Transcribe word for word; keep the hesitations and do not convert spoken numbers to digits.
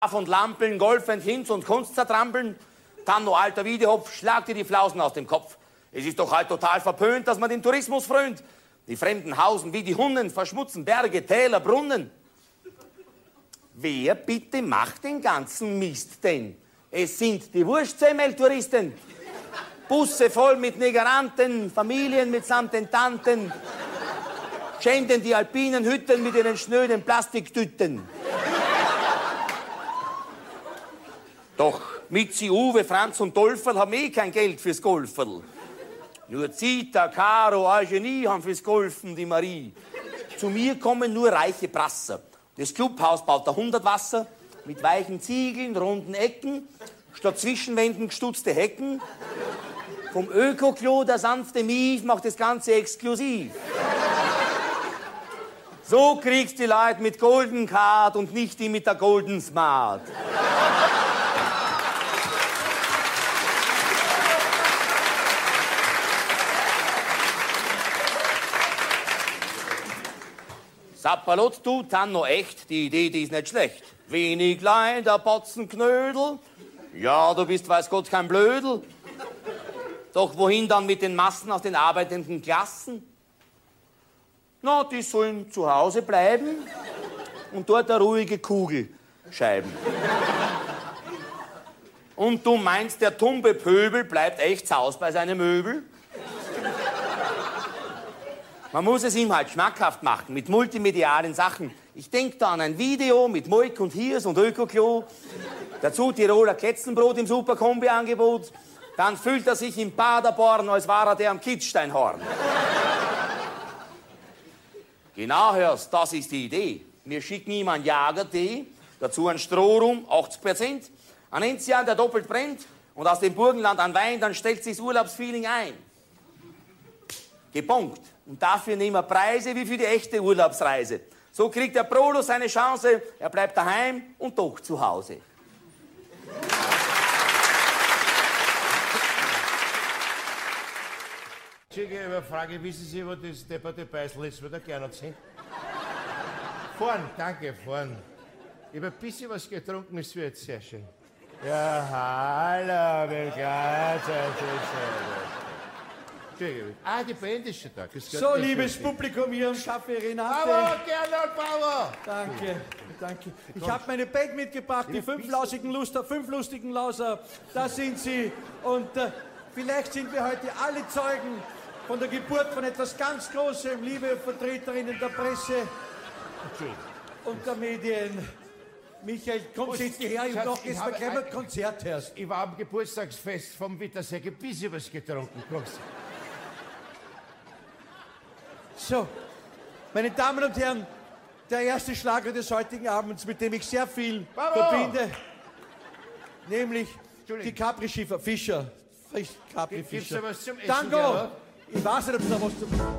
von Lampeln, golfend Hinz und Kunst zertrampeln. Dann noch alter Wiedehopf, schlag dir die Flausen aus dem Kopf. Es ist doch halt total verpönt, dass man den Tourismus frönt. Die Fremden hausen wie die Hunden, verschmutzen Berge, Täler, Brunnen. Wer bitte macht den ganzen Mist denn? Es sind die Wurstsemmel-Touristen. Busse voll mit Negeranten, Familien mitsamt den Tanten. Schänden die alpinen Hütten mit ihren schnöden Plastiktüten. Doch Mitzi, Uwe, Franz und Dolferl haben eh kein Geld fürs Golferl. Nur Zita, Caro, Eugenie haben fürs Golfen die Marie. Zu mir kommen nur reiche Brasser. Das Clubhaus baut der hundert Wasser mit weichen Ziegeln, runden Ecken, statt Zwischenwänden gestutzte Hecken. Vom Öko-Klo der sanfte Mief macht das Ganze exklusiv. So kriegst du die Leute mit Golden Card und nicht die mit der Golden Smart. Sapperlot, du, dann noch echt, die Idee, die ist nicht schlecht. Wenig Leid, der Potzenknödel. Ja, du bist, weiß Gott, kein Blödel. Doch wohin dann mit den Massen aus den arbeitenden Klassen? Na, die sollen zu Hause bleiben und dort eine ruhige Kugel scheiben. Und du meinst, der tumbe Pöbel bleibt echt zu Hause bei seinen Möbel? Man muss es ihm halt schmackhaft machen, mit multimedialen Sachen. Ich denk da an ein Video mit Moik und Hirs und Öko-Klo. Dazu Tiroler Ketzenbrot im Superkombi-Angebot. Dann fühlt er sich im Paderborn, als war er der am Kitzsteinhorn. Genau hörst, das ist die Idee. Wir schicken ihm einen Jagertee, dazu ein Strohrum, achtzig Prozent, ein Enzian, der doppelt brennt, und aus dem Burgenland ein Wein, dann stellt sich das Urlaubsfeeling ein. Gepunkt. Und dafür nehmen wir Preise wie für die echte Urlaubsreise. So kriegt der Prolo seine Chance, er bleibt daheim und doch zu Hause. Entschuldige Frage, wissen Sie, wo das depperte Beißl ist, wo der Gernot sind? Vorn, danke, vorn. Ich habe ein bisschen was getrunken, es wird sehr schön. Ja, hallo, Begleiter. Ah, die Band ist schon da. So, liebes Publikum hier am Café Renate. Bravo, Gernot, bravo! Danke, danke. Ich habe meine Band mitgebracht, die fünf lausigen Luster, fünf lustigen Lauser. Da sind sie. Und äh, vielleicht sind wir heute alle Zeugen von der Geburt von etwas ganz Großem, liebe Vertreterinnen der Presse und der Medien. Michael, komm, setz dich her, ich hab doch jetzt gleich mal Konzert hörst. Ich war am Geburtstagsfest vom Wittersee, ein bisschen was getrunken. Kommst. So, meine Damen und Herren, der erste Schlager des heutigen Abends, mit dem ich sehr viel Bravo. verbinde, nämlich die Capri-Schiffer, Fischer. Capri-Fischer. Gibt's da was zum Essen? Tango! Ich weiß nicht, ob es da was zum...